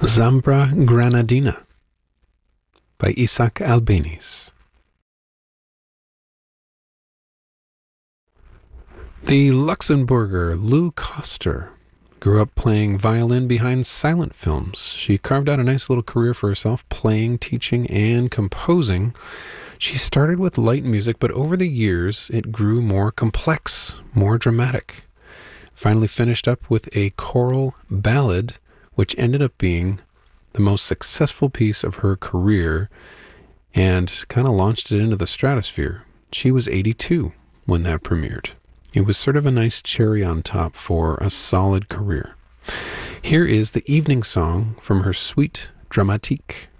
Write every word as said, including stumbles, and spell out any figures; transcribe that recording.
Zambra Granadina by Isaac Albeniz. The Luxembourger Lou Koster grew up playing violin behind silent films. She carved out a nice little career for herself, playing, teaching, and composing. She started with light music, but over the years, it grew more complex, more dramatic. Finally finished up with a choral ballad, which ended up being the most successful piece of her career and kind of launched it into the stratosphere. She was eighty-two when that premiered. It was sort of a nice cherry on top for a solid career. Here is the evening song from her suite dramatique.